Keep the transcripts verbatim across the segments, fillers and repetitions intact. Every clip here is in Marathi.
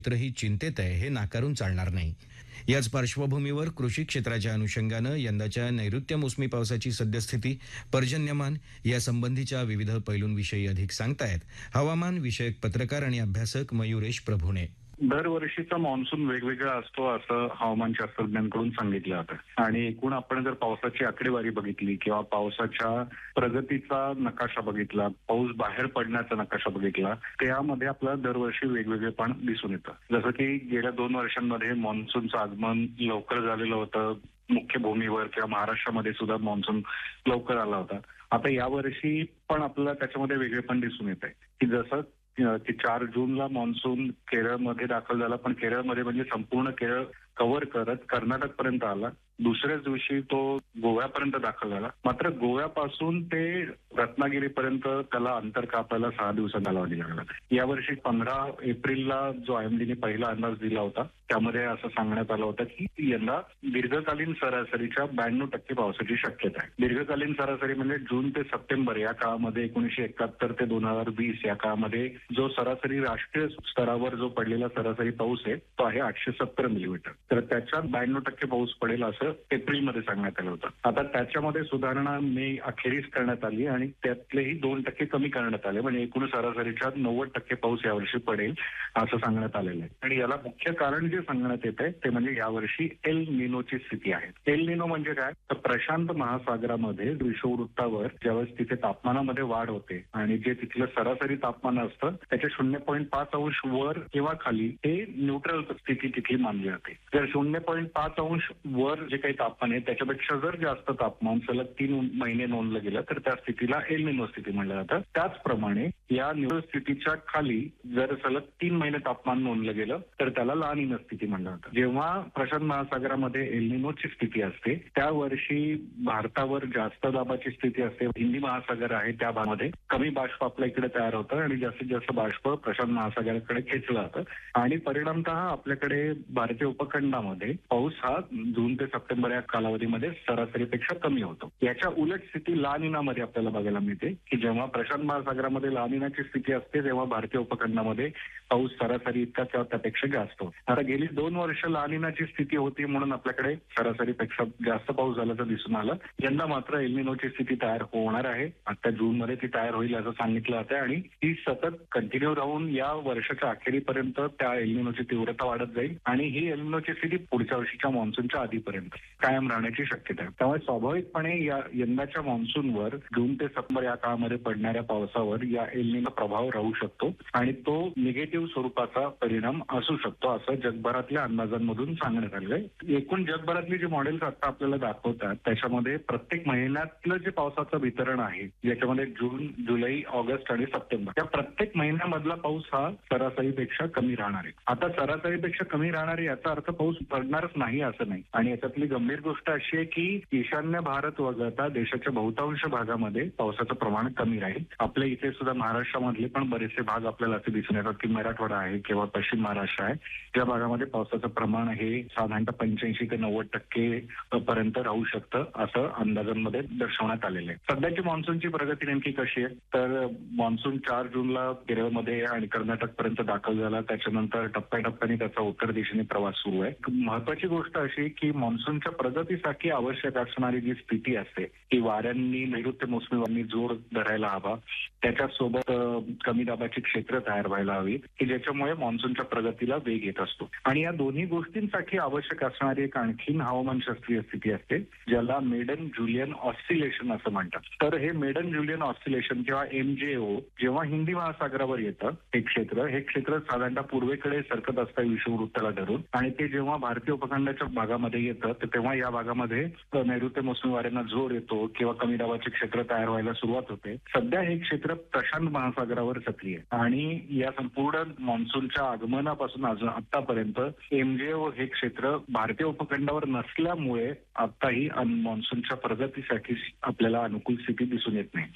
तरीही चिंतेत आहे हे नाकारून चालणार नाही. याच पार्श्वभूमीवर कृषी क्षेत्राच्या अनुषंगानं यंदाच्या नैऋत्य मोसमी पावसाची सद्यस्थिती, पर्जन्यमान यासंबंधीच्या विविध पैलूंविषयी अधिक सांगतायत हवामान विषयक पत्रकार आणि अभ्यासक मयुरेश प्रभुणे. दरवर्षीचा मान्सून वेगवेगळा असतो असं हवामान शास्त्रज्ञांकडून सांगितलं जातं आणि एकूण आपण जर पावसाची आकडेवारी बघितली किंवा पावसाच्या प्रगतीचा नकाशा बघितला, पाऊस बाहेर पडण्याचा नकाशा बघितला, त्यामध्ये आपल्याला दरवर्षी वेगवेगळेपण दिसून येतं. जसं की गेल्या दोन वर्षांमध्ये मान्सूनचं आगमन लवकर झालेलं होतं. मुख्य भूमीवर किंवा महाराष्ट्रामध्ये सुद्धा मान्सून लवकर आला होता. आता यावर्षी पण आपल्याला त्याच्यामध्ये वेगळेपण दिसून येत आहे की जसं की चार जूनला मान्सून केरळमध्ये दाखल झाला, पण केरळमध्ये म्हणजे संपूर्ण केरळ कव्हर करत कर्नाटक पर्यंत आला. दुसऱ्याच दिवशी तो गोव्यापर्यंत दाखल झाला. मात्र गोव्यापासून ते रत्नागिरीपर्यंत त्याला अंतर कापायला सहा दिवसांचा कालावधी लागला. यावर्षी पंधरा एप्रिलला जो आयएमडीने पहिला अंदाज दिला होता त्यामध्ये असं सांगण्यात आलं होतं की यंदा दीर्घकालीन सरासरीच्या ब्याण्णव टक्के पावसाची शक्यता आहे. दीर्घकालीन सरासरी म्हणजे जून ते सप्टेंबर या काळामध्ये एकोणीशे एकाहत्तर ते दोन हजार वीस या काळामध्ये जो सरासरी राष्ट्रीय स्तरावर जो पडलेला सरासरी पाऊस आहे तो आहे आठशे सत्तर मिलीमीटर. तर त्याच्यात ब्याण्णव टक्के पाऊस पडेल असं एप्रिलमध्ये सांगण्यात आलं होतं. आता त्याच्यामध्ये सुधारणा मे अखेरीस करण्यात आली आणि त्यातलेही दोन टक्के कमी करण्यात आले, म्हणजे एकूण सरासरीच्या नव्वद टक्के पाऊस यावर्षी पडेल असं सांगण्यात आलेलं आहे. आणि याला मुख्य कारण जे सांगण्यात येत आहे ते म्हणजे यावर्षी एल निनोची स्थिती आहे. एल निनो म्हणजे काय, तर प्रशांत महासागरामध्ये विषुववृत्तावर ज्यावेळेस तिथे तापमानामध्ये वाढ होते आणि जे तिथलं सरासरी तापमान असतं त्याच्या शून्य पॉईंट पाच अंश वर किंवा खाली हे न्यूट्रल स्थिती तिथली मानली जाते. जर शून्य पॉईंट पाच अंश वर जे काही तापमान आहे त्याच्यापेक्षा जर जास्त तापमान सलग तीन महिने नोंदलं गेलं तर त्या स्थितीला एल निनो स्थिती म्हणलं जातं. त्याचप्रमाणे या न्यूट्रल स्थितीच्या खाली जर सलग तीन महिने तापमान नोंदलं गेलं तर त्याला ला निना स्थिती म्हणलं जातं. जेव्हा प्रशांत महासागरामध्ये एल निनोची स्थिती असते त्या वर्षी भारतावर जास्त दाबाची स्थिती असते. हिंदी महासागर आहे त्या भागामध्ये कमी बाष्प आपल्या इकडे तयार होतं आणि जास्तीत जास्त बाष्प प्रशांत महासागराकडे खेचलं जातं आणि परिणामतः आपल्याकडे भारतीय उपखंडामध्ये पाऊस हा जून ते सप्टेंबर या कालावधीमध्ये सरासरीपेक्षा कमी होतो. याच्या उलट स्थिती ला निनामध्ये आपल्याला बघायला मिळते की जेव्हा प्रशांत महासागरामध्ये ला निनाची स्थिती असते तेव्हा भारतीय उपखंडामध्ये पाऊस सरासरी इतका किंवा त्यापेक्षा जास्त होतो. आता गेली दोन वर्ष ला निनाची स्थिती होती म्हणून आपल्याकडे सरासरीपेक्षा जास्त पाऊस झाल्याचं दिसून आलं. यंदा मात्र एल निनोची स्थिती तयार होणार आहे. आता जून मध्ये ती तयार होईल असं सांगितलं जातं आणि ती सतत कंटिन्यू राहून या वर्षाच्या अखेरीपर्यंत त्या एल निनोची तीव्रता वाढत जाईल आणि ही एल निनोची स्थिती पुढच्या वर्षीच्या मान्सूनच्या आधीपर्यंत कायम राहण्याची शक्यता आहे. त्यामुळे स्वाभाविकपणे या यंदाच्या मान्सूनवर जून ते सप्टेंबर या काळामध्ये पडणाऱ्या पावसावर या एल निनो प्रभाव राहू शकतो आणि तो निगेटिव्ह स्वरूपाचा परिणाम असू शकतो असं जगभरातल्या अंदाजांमधून सांगण्यात आलं आहे. एकूण जगभरातली जी मॉडेल्स आता आपल्याला दाखवतात त्याच्यामध्ये प्रत्येक महिन्यातलं जे पावसाचं वितरण आहे ज्याच्यामध्ये जून, जुलै, ऑगस्ट आणि सप्टेंबर या प्रत्येक महिन्यामधला पाऊस हा सरासरीपेक्षा कमी राहणार आहे. आता सरासरीपेक्षा कमी राहणार आहे याचा अर्थ पाऊस पडणारच नाही असं नाही आणि याच्यातली गंभीर गोष्ट अशी आहे की ईशान्य भारत वगळता देशाच्या बहुतांश भागामध्ये पावसाचं प्रमाण कमी राहील. आपल्या इथे सुद्धा महाराष्ट्रामधले पण बरेचसे भाग आपल्याला असे दिसून येतात की मराठवाडा आहे किंवा पश्चिम महाराष्ट्र आहे ज्या भागामध्ये पावसाचं प्रमाण हे साधारणतः पंच्याऐंशी ते नव्वद टक्के पर्यंत राहू शकतं असं अंदाजांमध्ये दर्शवण्यात आलेलं आहे. सध्याची मान्सूनची प्रगती नेमकी कशी आहे तर मान्सून चार जूनला केरळमध्ये आणि कर्नाटक पर्यंत दाखल झाला. त्याच्यानंतर टप्प्याटप्प्याने त्याचा उत्तर दिशेने प्रवास सुरू आहे. महत्वाची गोष्ट अशी की मान्सूनच्या प्रगतीसाठी आवश्यक असणारी जी स्थिती असते की वाऱ्यांनी नैऋत्य मोसमी जोर धरायला हवा, त्याच्यासोबत कमी दाबाची क्षेत्र तयार व्हायला हवी की ज्याच्यामुळे मान्सूनच्या प्रगतीला वेग येत असतो आणि या दोन्ही गोष्टींसाठी आवश्यक असणारी एक आणखीन हवामानशास्त्रीय स्थिती असते ज्याला मेडन जुलियन ऑस्सिलेशन असं म्हणतात. तर हे मेडन जुलियन ऑस्सिलेशन किंवा एमजेओ जेव्हा हिंदी महासागरावर येतं हे क्षेत्र हे क्षेत्र साधारणतः पूर्वेकडे सरकत असतं विषुववृत्ताला धरून आणि ते जेव्हा भारतीय उपखंडाच्या भागामध्ये येतं तर तेव्हा या भागामध्ये नैऋत्य मोसमी वाऱ्यांना जोर येतो किंवा कमी दाबाचे क्षेत्र तयार व्हायला सुरुवात होते. सध्या हे क्षेत्र प्रशांत महासागरावर सक्रिय आहे आणि या संपूर्ण मान्सूनच्या आगमनापासून अजून आतापर्यंत एमजेओ हे क्षेत्र भारतीय उपखंडावर नसल्यामुळे आताही मान्सूनच्या प्रगतीसाठी आपल्याला अनुकूल स्थिती दिसून येत नाही.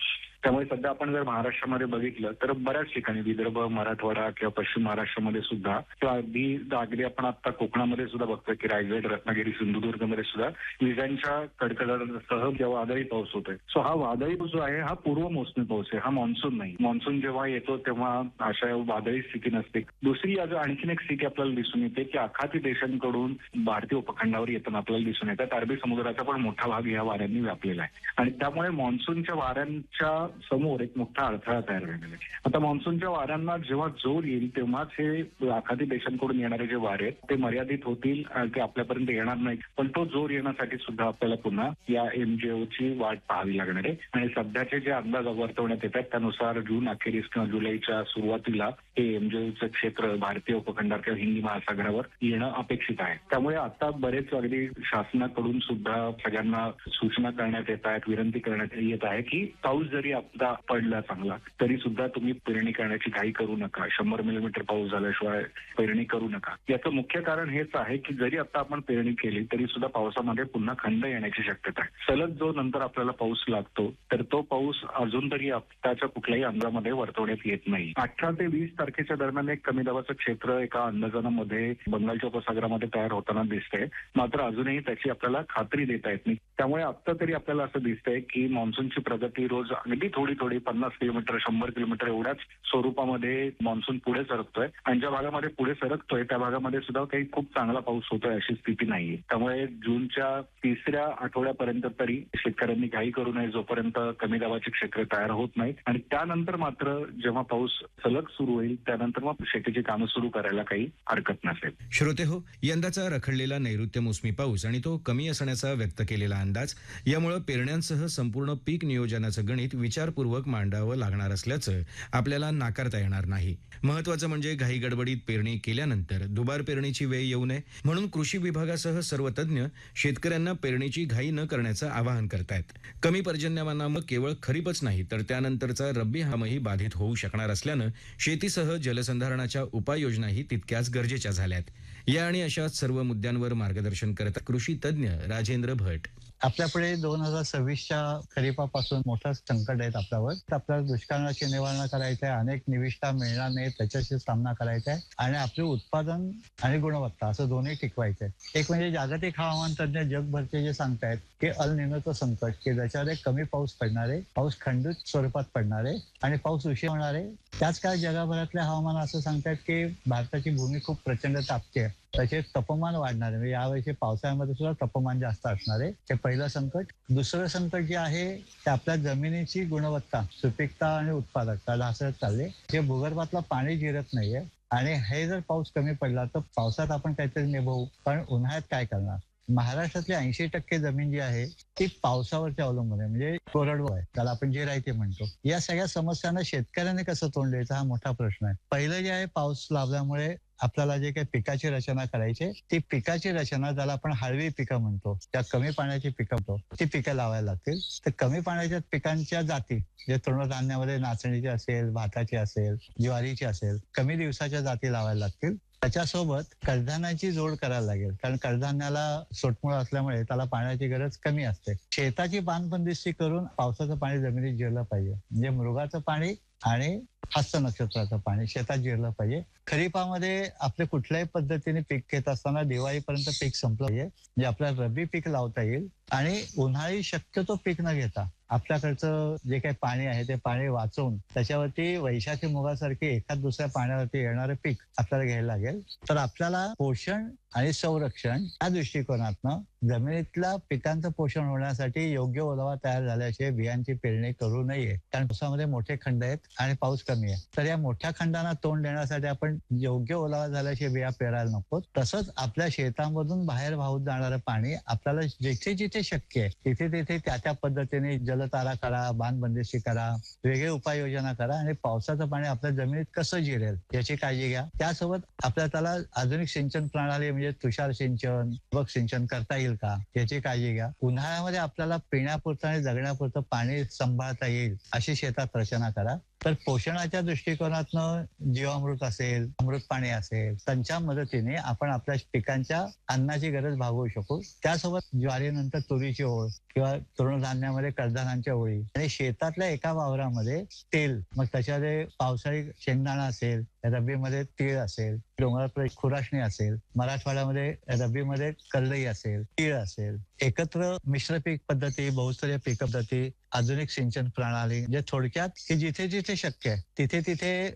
त्यामुळे सध्या आपण जर महाराष्ट्रामध्ये बघितलं तर बऱ्याच ठिकाणी विदर्भ, मराठवाडा किंवा पश्चिम महाराष्ट्रामध्ये सुद्धा किंवा अगदी अगदी आपण आता कोकणामध्ये सुद्धा बघतोय की रायगड, रत्नागिरी, सिंधुदुर्गमध्ये सुद्धा विजांच्या कडकडाटासह जेव्हा वादळी पाऊस होतोय. सो हा वादळी पाऊस जो आहे हा पूर्व मोसमी पाऊस आहे, हा मान्सून नाही. मान्सून जेव्हा येतो तेव्हा अशा वादळी स्थिती नसते. दुसरी आज आणखीन एक स्थिती आपल्याला दिसून येते की आखाती देशांकडून भारतीय उपखंडावर येताना आपल्याला दिसून येतात. अरबी समुद्राचा पण मोठा भाग या वाऱ्यांनी व्यापलेला आहे आणि त्यामुळे मान्सूनच्या वाऱ्यांच्या समोर एक मोठा अडथळा तयार झालेला आहे. आता मान्सूनच्या वाऱ्यांना जेव्हा जोर येईल तेव्हाच हे आखाती देशांकडून येणारे जे वारे आहेत ते मर्यादित होतील, ते आपल्यापर्यंत येणार नाही. पण तो जोर येण्यासाठी सुद्धा आपल्याला पुन्हा या एमजेओची वाट पाहावी लागणार आहे आणि सध्याचे जे अंदाज वर्तवण्यात येतात त्यानुसार जून अखेरीस किंवा जुलैच्या सुरुवातीला हे एमजेओचं क्षेत्र भारतीय उपखंडावर किंवा हिंदी महासागरावर येणं अपेक्षित आहे. त्यामुळे आता बरेच अगदी शासनाकडून सुद्धा सगळ्यांना सूचना करण्यात येत आहेत, विनंती करण्यात येत आहे की पाऊस जरी आता पडला चांगला तरी सुद्धा तुम्ही पेरणी करण्याची घाई करू नका. शंभर मिलीमीटर पाऊस झाल्याशिवाय पेरणी करू नका. याचं मुख्य कारण हेच आहे की जरी आता आपण पेरणी केली तरी सुद्धा पावसामध्ये पुन्हा खंड येण्याची शक्यता आहे. सलग जो नंतर आपल्याला पाऊस लागतो तर तो पाऊस अजून तरी आताच्या कुठल्याही अंदाजामध्ये वर्तवण्यात येत नाही. अठरा ते वीस तारखेच्या दरम्यान एक कमी दाबाचं क्षेत्र एका अंदाजामध्ये बंगालच्या उपसागरामध्ये तयार होताना दिसतंय, मात्र अजूनही त्याची आपल्याला खात्री देता येत नाही. त्यामुळे आता तरी आपल्याला असं दिसतंय की मान्सूनची प्रगती रोज अगदी थोडी थोडी पन्नास किलोमीटर शंभर किलोमीटर एवढ्याच स्वरूपामध्ये मान्सून पुढे सरकतोय आणि ज्या भागामध्ये पुढे सरकतोय त्या भागामध्ये सुद्धा काही खूप चांगला पाऊस होतोय अशी स्थिती नाहीये. त्यामुळे जूनच्या तिसऱ्या आठवड्यापर्यंत तरी शेतकऱ्यांनी घाई करू नये जोपर्यंत कमी दाबाचे क्षेत्र तयार होत नाहीत आणि त्यानंतर मात्र जेव्हा पाऊस सलग सुरू होईल त्यानंतर मग शेतीची कामं सुरू करायला काही हरकत नसेल. श्रोते हो, यंदाचा रखडलेला नैऋत्य मोसमी पाऊस आणि तो कमी असण्याचा व्यक्त केलेला अंदाज यामुळे पेरण्यांसह संपूर्ण पीक नियोजनाचं गणित विचारपूर्वक मांडावं लागणार असल्याचं आपल्याला नाकारता येणार नाही. महत्वाचं म्हणजे घाई गडबडीत पेरणी केल्यानंतर दुबार पेरणीची वेळ येऊ नये म्हणून कृषी विभागासह सर्व तज्ज्ञ शेतकऱ्यांना पेरणीची घाई न करण्याचं आवाहन करतायत. कमी पर्जन्यमानामुळे केवळ खरीपच नाही तर त्यानंतरचा रब्बी हंगामही बाधित होऊ शकणार असल्यानं शेतीसह जलसंधारणाच्या उपाययोजनाही तितक्याच गरजेच्या झाल्यात. या आणि अशाच सर्व मुद्द्यांवर मार्गदर्शन करतात कृषी तज्ज्ञ राजेंद्र भट. आपल्यापुढे दोन हजार सव्वीसच्या खरीपापासून मोठं संकट आहेत आपल्यावर. आपल्याला दुष्काळाची निवारणा करायची आहे, अनेक निविष्ठा मिळणार नाही त्याच्याशी सामना करायचा आहे आणि आपले उत्पादन आणि गुणवत्ता असं दोन्ही टिकवायचं आहे. एक म्हणजे जागतिक हवामान तज्ज्ञ जगभरचे जे सांगतायत की अल निनोचं संकट की ज्याच्यामध्ये कमी पाऊस पडणार आहे, पाऊस खंडित स्वरूपात पडणार आहे आणि पाऊस उशीर होणार आहे. त्याच काळ जगभरातले हवामान असं सांगतायत की भारताची भूमी खूप प्रचंड तापते, त्याचे तापमान वाढणार आहे. म्हणजे यावर्षी पावसाळ्यामध्ये सुद्धा तापमान जास्त असणार आहे. हे पहिलं संकट. दुसरं संकट जे आहे ते आपल्या जमिनीची गुणवत्ता, सुपीकता आणि उत्पादकता ढासळत चालले. जे भूगर्भातलं पाणी जिरत नाहीये आणि हे जर पाऊस कमी पडला तर पावसात आपण काहीतरी निभवू, कारण उन्हाळ्यात काय करणार. महाराष्ट्रातली ऐंशी टक्के जमीन जी आहे ती पावसावरती अवलंबून आहे, म्हणजे कोरडवाहू आहे, त्याला आपण जे राहते म्हणतो. या सगळ्या समस्यांना शेतकऱ्यांनी कसं तोंड द्यायचं हा मोठा प्रश्न आहे. पहिलं जे आहे पाऊस लाभल्यामुळे आपल्याला जे काही पिकाची रचना करायची ती पिकाची रचना ज्याला आपण हळवी पिकं म्हणतो, त्या कमी पाण्याची पिकं म्हणतो, ती पिकं लावायला लागतील. तर कमी पाण्याच्या पिकांच्या जाती जे तृणधान्यामध्ये नाचणीची असेल, भाताची असेल, ज्वारीची असेल, कमी दिवसाच्या जाती लावायला लागतील. त्याच्यासोबत कडधान्याची जोड करायला लागेल, कारण कडधान्याला सोटमुळ असल्यामुळे त्याला पाण्याची गरज कमी असते. शेताची बांधबंदिस्ती करून पावसाचं पाणी जमिनीत जिरलं पाहिजे, म्हणजे मृगाचं पाणी आणि हस्त नक्षत्राचं पाणी शेतात जिरलं पाहिजे. खरीपामध्ये आपले कुठल्याही पद्धतीने पीक घेत असताना दिवाळीपर्यंत पीक संपलं पाहिजे, म्हणजे आपल्याला रब्बी पीक लावता येईल आणि उन्हाळी शक्यतो पीक न घेता आपल्याकडचं जे काही पाणी आहे ते पाणी वाचवून त्याच्यावरती वैशाखी मुगासारखी एखाद दुसऱ्या पाण्यावरती येणारं पीक आपल्याला घ्यायला लागेल. तर आपल्याला पोषण आणि संरक्षण या दृष्टिकोनातनं जमिनीतल्या पिकांचं पोषण होण्यासाठी योग्य ओलावा तयार झाल्याशिवाय बियांची पेरणी करू नये, कारण पावसामध्ये मोठे खंड आहेत आणि पाऊस कमी आहे. तर या मोठ्या खंडांना तोंड देण्यासाठी आपण योग्य ओलावा झाल्याशिवाय बिया पेरायला नको. तसंच आपल्या शेतांमधून बाहेर वाहून जाणारं पाणी आपल्याला जिथे जिथे शक्य आहे तिथे तिथे त्या त्या पद्धतीने जलतारा करा, बांधबंदिस्ती करा, वेगळे उपाययोजना करा आणि पावसाचं पाणी आपल्या जमिनीत कसं जिरेल याची काळजी घ्या. त्यासोबत आपल्याला त्याला आधुनिक सिंचन प्रणाली म्हणजे तुषार सिंचन, ठिबक सिंचन करता येईल का याची काळजी घ्या. उन्हाळ्यामध्ये आपल्याला पिण्यापुरतं आणि जगण्यापुरतं पाणी सांभाळता येईल अशी शेतात रचना करा. तर पोषणाच्या दृष्टिकोनातनं जीवामृत असेल, अमृत पाणी असेल, त्यांच्या मदतीने आपण आपल्या पिकांच्या अन्नाची गरज भागवू शकू. त्यासोबत ज्वारीनंतर तुरीची ओळ किंवा तृणधान्यामध्ये कडधान्यांच्या ओळी आणि शेतातल्या एका वावरामध्ये तेल, मग त्याच्यामध्ये पावसाळी शेंगदाणा असेल, रब्बीमध्ये तीळ असेल, डोंगरात खुराशणी असेल, मराठवाड्यामध्ये रब्बीमध्ये करडई असेल, तीळ असेल, एकत्र मिश्र पीक पद्धती, बहुस्तरीय पीक पद्धती, आधुनिक सिंचन प्रणाली, म्हणजे थोडक्यात की जिथे जिथे शक्य आहे तिथे तिथे